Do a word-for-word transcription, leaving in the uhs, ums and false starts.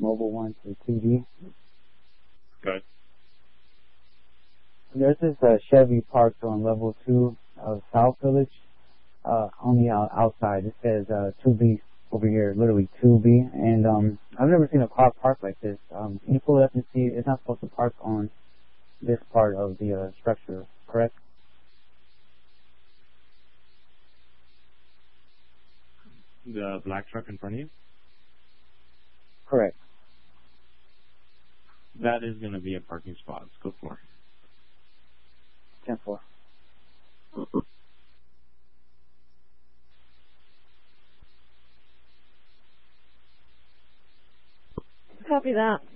mobile one to two B. Good. There's this uh, Chevy parked on level two of South Village. Uh, on the uh, outside, it says uh, two B over here, literally two B. And um, I've never seen a car parked like this. Um, can you pull it up and see? It's not supposed to park on this part of the uh, structure, correct? The black truck in front of you? Correct. That is going to be a parking spot. Let's go for it. ten four. Copy that.